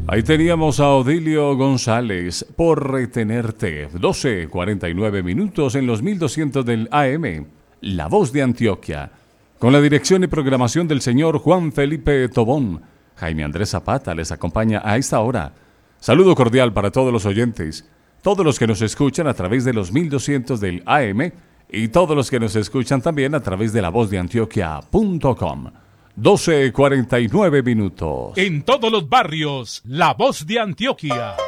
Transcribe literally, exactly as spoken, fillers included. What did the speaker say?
Ahí teníamos a Odilio González, Por Retenerte, doce cuarenta y nueve minutos en los mil doscientos del A M, La Voz de Antioquia, con la dirección y programación del señor Juan Felipe Tobón. Jaime Andrés Zapata les acompaña a esta hora. Saludo cordial para todos los oyentes, todos los que nos escuchan a través de los mil doscientos del A M y todos los que nos escuchan también a través de la voz de antioquia punto com. doce cuarenta y nueve minutos. En todos los barrios, La Voz de Antioquia.